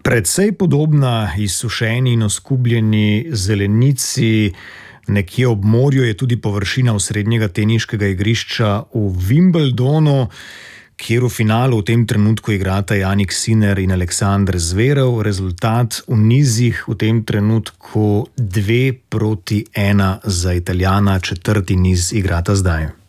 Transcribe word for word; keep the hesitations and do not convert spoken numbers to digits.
Precej podobna izsušeni in oskubljeni zelenici nekje ob morju je tudi površina osrednjega teniškega igrišča v Wimbledonu, kjer v finalu v tem trenutku igrata Jannik Sinner in Aleksander Zverev. Rezultat v nizih v tem trenutku dve proti ena za Italijana, četrti niz igrata zdaj.